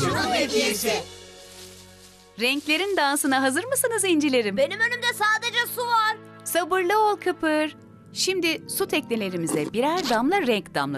Şunun hediyesi. Renklerin dansına hazır mısınız incilerim? Benim önümde sadece su var. Sabırlı ol Kıpır. Şimdi su teknelerimize birer damla renk damlatacağız.